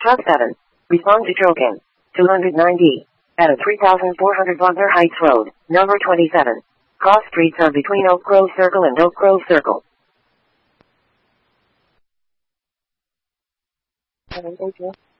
Truck 7. Respond to Trocan. 290. At a 3,400 Wagner Heights Road, number 27. Cross streets are between Oak Grove Circle and Oak Grove Circle. 782.